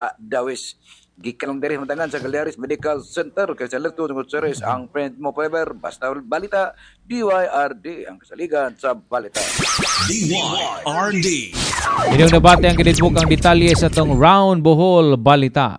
Dawis. Gikan lang diri matangan sa Galeri's Medical Center kay sa Lerto tungod series ang friend mo forever basta balita DYRD ang kasaligan sa balita. DYRD. Inyong debate ang kinitbuk ang detalye sa tong Round Bohol Balita.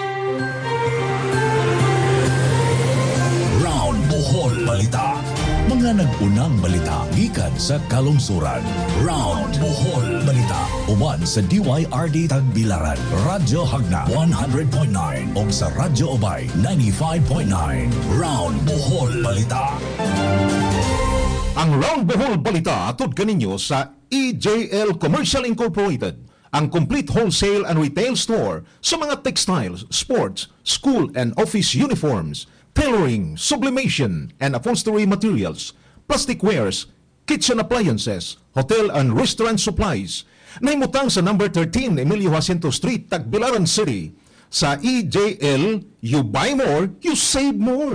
Round Bohol Balita. Mga nag-unang balita gikan sa kalungsuran. Round Bohol Balita. Uban sa DYRD Tagbilaran, Radyo Hagna 100.9 o sa Radyo Obay 95.9. Round Bohol Balita. Ang Round Bohol Balita atod kaninyo sa EJL Commercial Incorporated, ang complete wholesale and retail store sa mga textiles, sports, school and office uniforms, tailoring, sublimation and upholstery materials, plastic wares, kitchen appliances, hotel and restaurant supplies. Nahimutang sa number 13 Emilio Jacinto Street, Tagbilaran City. Sa EJL, you buy more, you save more.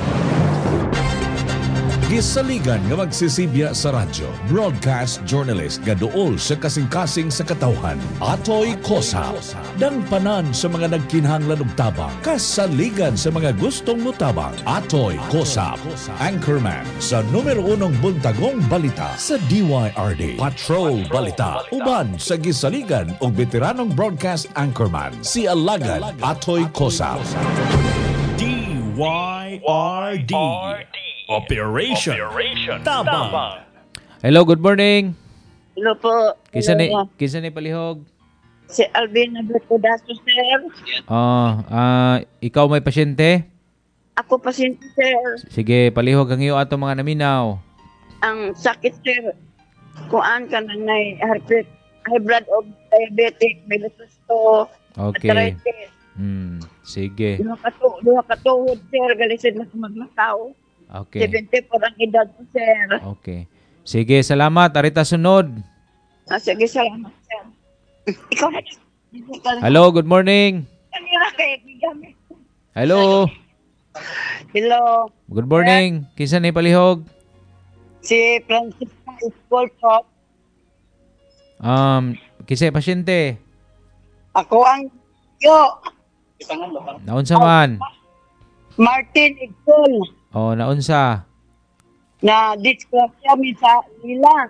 Gisaligan nga magsisibya sa radyo, broadcast journalist nga duol sa kasing-kasing sa katawhan, Atoy Kosa. Dangpanan sa mga nagkinahanglan og tabang, kasaligan sa mga gustong mutabang, Atoy Kosa. Anchorman sa numero 1 buntagong balita sa DYRD. Patrol Balita. Uban sa gisaligan og veteranong broadcast anchorman, si Alagan Atoy Kosa. DYRD. Operation Tabang. Hello, good morning. Hello po. Kisa ni palihog. Si Alvin Nabertudaso, sir. Ikaw may pasyente? Ako pasyente, sir. Sige, palihog ang iyo ato mga naminaw. Ang sakit, sir. Kuan ka na high blood of diabetic, may lususto, Okay. arthritis. Sige. Duha katuhod, sir. Galisid na maglakaw. Okay. 74 ang edad po, sir. Okay. Sige, salamat. Arita sunod. Sige, salamat, sir. Ikaw na. Hello, good morning. Kanina kayo, gamit. Hello. Hello. Good morning. Kisa ni palihog? Si Francisca Escolto. Kisa pasyente? Ako ang yo. Naunsa man? Martin Igol. Naunsa? Na disgrasya mi sa ila.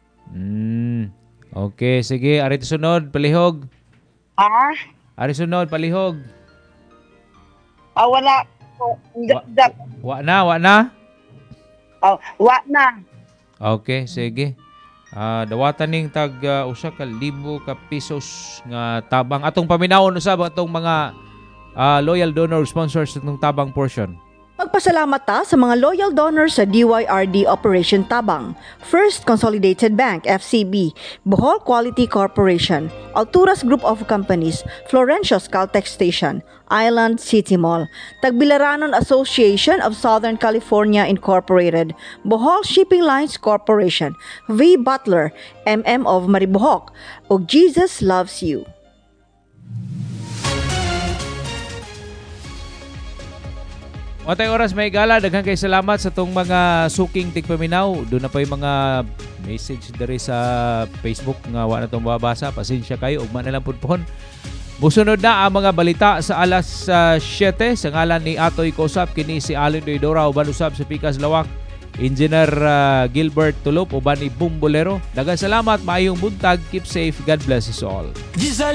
Okay, sige. Arito sunod, palihog. Ha? Ari sunod, palihog. Wala. Wa na? Wa na. Okay, sige. Dawatan ning tag usa ka libo ka pesos nga tabang. Atong paminawon usab atong mga loyal donor sponsors itong tabang portion. Magpasalamat ta sa mga loyal donors sa DYRD Operation Tabang, First Consolidated Bank, FCB, Bohol Quality Corporation, Alturas Group of Companies, Florencios Caltex Station, Island City Mall, Tagbilaranon Association of Southern California Incorporated, Bohol Shipping Lines Corporation, V. Butler, MM of Maribohok, ug Jesus Loves You. Otay oras may gala, daghang kay salamat sa tong mga suking tigpaminaw. Doon na pa yung mga message dari sa Facebook nga wa na tong babasa. Pasensya kayo, ugma na lang pudpon. Musunod na ang mga balita sa alas 7 sa ngalan ni Atoy Kosap, kini si Allen Doidora uban usab sa Pikas Lawak, Engineer Gilbert Tulop uban ni Bumbolero. Daghang salamat, maayong buntag, keep safe, God bless us all.